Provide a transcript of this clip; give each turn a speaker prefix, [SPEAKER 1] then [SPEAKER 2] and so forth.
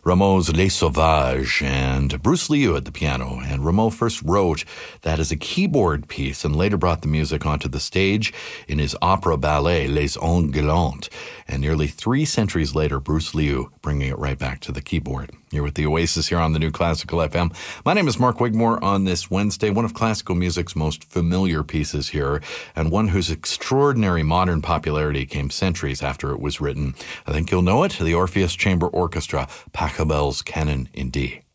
[SPEAKER 1] Rameau's Les Sauvages and Bruce Liu at the piano. And Rameau first wrote that as a keyboard piece and later brought the music onto the stage in his opera ballet Les Hommes Galants. And nearly 3 centuries later, Bruce Liu bringing it right back to the keyboard. You're with the Oasis here on the New Classical FM. My name is Mark Wigmore on this Wednesday, one of classical music's most familiar pieces here, and one whose extraordinary modern popularity came centuries after it was written. I think you'll know it, the Orpheus Chamber Orchestra, Pachelbel's Canon in D.